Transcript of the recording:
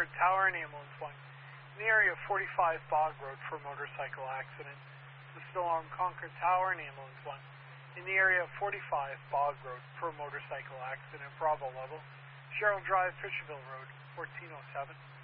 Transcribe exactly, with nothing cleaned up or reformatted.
Concord Tower and Ambulance one. In the area of forty-five Bog Road for a motorcycle accident. This is still on Concord Tower and Ambulance one. In the area of forty-five Bog Road for a motorcycle accident. Bravo level. Sherrill Drive, Fisherville Road, fourteen oh seven.